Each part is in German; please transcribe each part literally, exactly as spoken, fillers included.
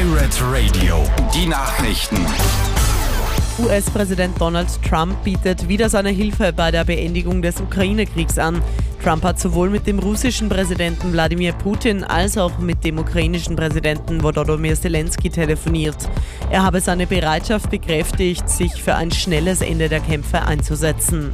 Pirate Radio, die Nachrichten. U S-Präsident Donald Trump bietet wieder seine Hilfe bei der Beendigung des Ukraine-Kriegs an. Trump hat sowohl mit dem russischen Präsidenten Wladimir Putin als auch mit dem ukrainischen Präsidenten Volodymyr Zelensky telefoniert. Er habe seine Bereitschaft bekräftigt, sich für ein schnelles Ende der Kämpfe einzusetzen.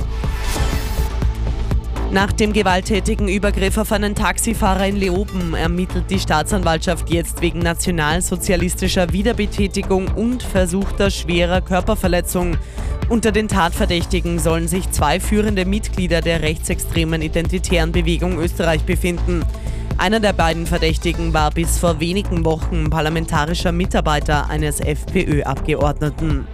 Nach dem gewalttätigen Übergriff auf einen Taxifahrer in Leoben ermittelt die Staatsanwaltschaft jetzt wegen nationalsozialistischer Wiederbetätigung und versuchter schwerer Körperverletzung. Unter den Tatverdächtigen sollen sich zwei führende Mitglieder der rechtsextremen Identitären Bewegung Österreich befinden. Einer der beiden Verdächtigen war bis vor wenigen Wochen parlamentarischer Mitarbeiter eines FPÖ-Abgeordneten.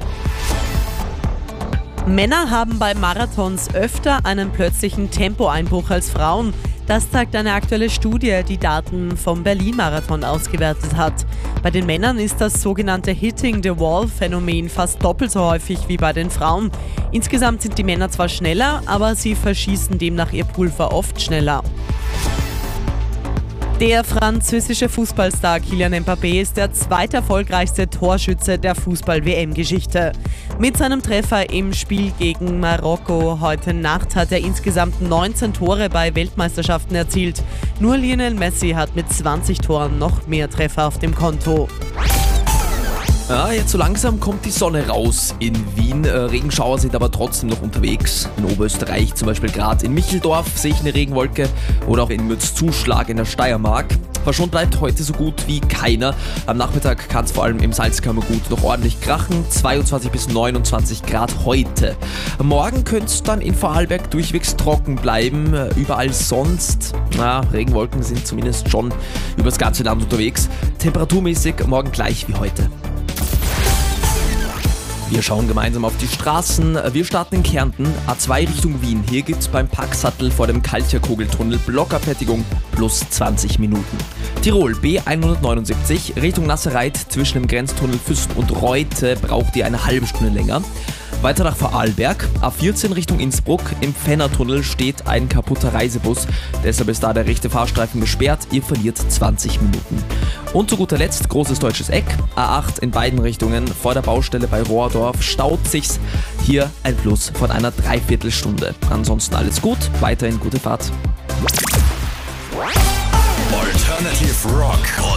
Männer haben bei Marathons öfter einen plötzlichen Tempoeinbruch als Frauen. Das zeigt eine aktuelle Studie, die Daten vom Berlin-Marathon ausgewertet hat. Bei den Männern ist das sogenannte Hitting-the-Wall-Phänomen fast doppelt so häufig wie bei den Frauen. Insgesamt sind die Männer zwar schneller, aber sie verschießen demnach ihr Pulver oft schneller. Der französische Fußballstar Kylian Mbappé ist der zweiterfolgreichste Torschütze der Fußball-W M-Geschichte. Mit seinem Treffer im Spiel gegen Marokko heute Nacht hat er insgesamt neunzehn Tore bei Weltmeisterschaften erzielt. Nur Lionel Messi hat mit zwanzig Toren noch mehr Treffer auf dem Konto. Ja, jetzt so langsam kommt die Sonne raus in Wien. Äh, Regenschauer sind aber trotzdem noch unterwegs. In Oberösterreich, zum Beispiel gerade in Micheldorf, sehe ich eine Regenwolke. Oder auch in Mürzzuschlag in der Steiermark. Verschont bleibt heute so gut wie keiner. Am Nachmittag kann es vor allem im Salzkammergut noch ordentlich krachen. zweiundzwanzig bis neunundzwanzig Grad heute. Morgen könnte es dann in Vorarlberg durchwegs trocken bleiben. Überall sonst, na, Regenwolken sind zumindest schon übers ganze Land unterwegs. Temperaturmäßig morgen gleich wie heute. Wir schauen gemeinsam auf die Straßen. Wir starten in Kärnten, A zwei Richtung Wien. Hier gibt es beim Packsattel vor dem Kaltjerkogeltunnel Blockabfertigung plus zwanzig Minuten. Tirol B hundertneunundsiebzig Richtung Nasserreit zwischen dem Grenztunnel Füssen und Reute braucht ihr eine halbe Stunde länger. Weiter nach Vorarlberg, A vierzehn Richtung Innsbruck. Im Fennertunnel steht ein kaputter Reisebus. Deshalb ist da der rechte Fahrstreifen gesperrt. Ihr verliert zwanzig Minuten. Und zu guter Letzt großes deutsches Eck. A acht in beiden Richtungen. Vor der Baustelle bei Rohrdorf staut sich's. Hier ein Plus von einer Dreiviertelstunde. Ansonsten alles gut. Weiterhin gute Fahrt. Alternative Rock.